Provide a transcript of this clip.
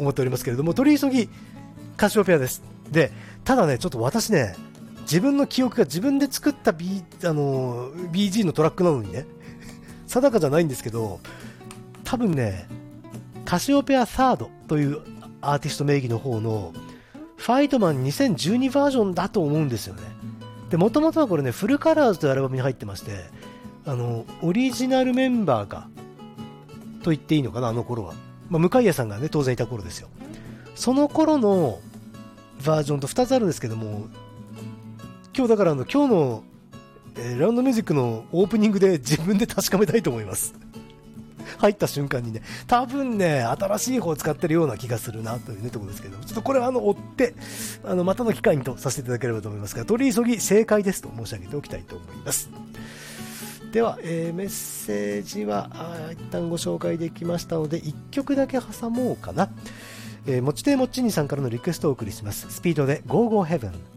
思っておりますけれども、取り急ぎカシオペアです。で、ただね、ちょっと私ね、自分の記憶が自分で作った、BG のトラックなのにね、定かじゃないんですけど、多分ね、カシオペアサードというアーティスト名義の方のファイトマン2012バージョンだと思うんですよね。で、もともとはこれね、フルカラーズというアルバムに入ってまして、オリジナルメンバーがと言っていいのかな、あの頃は、向谷さんがね当然いた頃ですよ。その頃のバージョンと2つあるんですけども、今日だから今日の、ラウンドミュージックのオープニングで自分で確かめたいと思います入った瞬間にね、多分ね新しい方を使ってるような気がするなというねところですけど、ちょっとこれは追ってまたの機会にとさせていただければと思いますが、取り急ぎ正解ですと申し上げておきたいと思います。では、メッセージは一旦ご紹介できましたので1曲だけ挟もうかな。もちてもっちにさんからのリクエストをお送りします。スピードで Go Go Heaven。